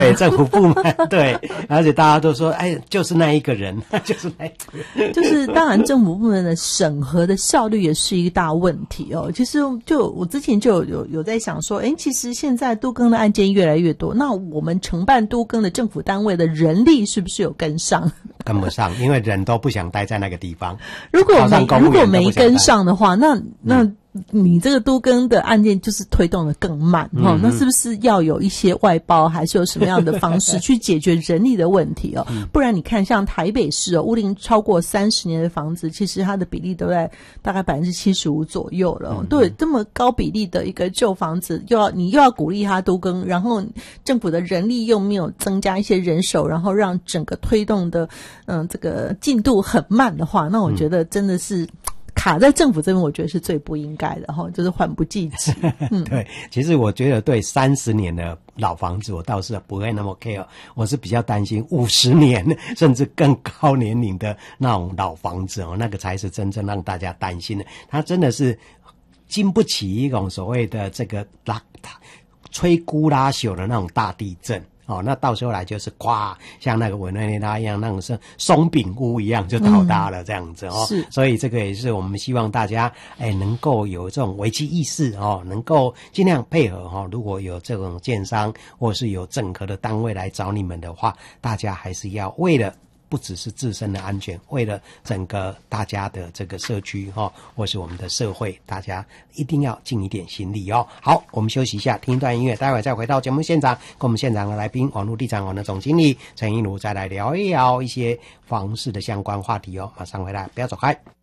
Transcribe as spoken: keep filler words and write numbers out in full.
对，政府部门对，而且大家都说，哎，就是那一个人，就是那一个人， 就是当然政府部门的审核的效率也是一个大问题哦。其实就我之前就有有有在想说，哎，其实现在都更的案件越来越多，那我们承办都更的政府单位的人力是不是有跟上？ 跟不上，因为人都不想待在那个地方。 如果没如果没跟上的话，那那。嗯你这个都更的案件就是推动的更慢哈、嗯，那是不是要有一些外包，还是有什么样的方式去解决人力的问题哦？嗯、不然你看，像台北市哦，屋龄超过三十年的房子，其实它的比例都在大概百分之七十五左右了、哦嗯。对，这么高比例的一个旧房子，又要你又要鼓励它都更，然后政府的人力又没有增加一些人手，然后让整个推动的嗯这个进度很慢的话，那我觉得真的是。嗯卡在政府这边，我觉得是最不应该的哈，就是缓不济急。嗯， 对，其实我觉得对三十年的老房子，我倒是不会那么 care， 我是比较担心五十年甚至更高年龄的那种老房子哦，那个才是真正让大家担心的。它真的是经不起一种所谓的这个拉摧枯拉朽的那种大地震。哦，那到时候来就是咵，像那个委内瑞拉一样，那种是松饼屋一样就倒塌了这样子哦。 是， 所以这个也是我们希望大家哎能够有这种危机意识哦，能够尽量配合哈、哦。如果有这种建商或是有整合的单位来找你们的话，大家还是要为了。不只是自身的安全，为了整个大家的这个社区哈、哦，或是我们的社会，大家一定要尽一点心力哦。好，我们休息一下，听一段音乐，待会再回到节目现场，跟我们现场的来宾，网络地产网的总经理陈一如再来聊一聊一些房市的相关话题哦。马上回来，不要走开。